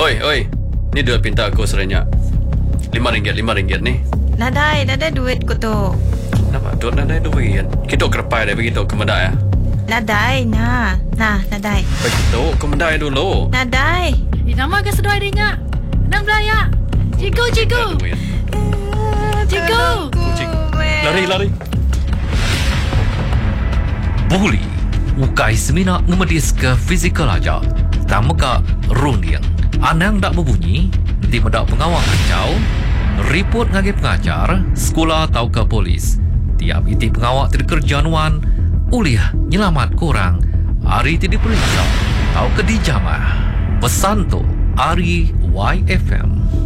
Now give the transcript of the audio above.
Oi. Ni duit pinta aku serenyak. RM5 ni. Nadai duit ko tu. Nampak duit nadai duit. Kita kerepai dah begitu ke medai ya. Nadai, nadai. Begitu ke medai dulu. Nadai. Nama ke sedoi dia. Nang belaya. Cigu. Duit. Cigu. Kucing. Lari. Buli ukai semina ngemedis ke fizikal aja. Tama ka rundian. Anang dak berbunyi, di medak pengawal kacau, report ngagi pengajar, sekolah atau ke polis. Tiap iti pengawal terkerjanuan, uliah nyelamat korang, hari ti diperiksa, atau ke dijamah. Pesan tu, Ari YFM.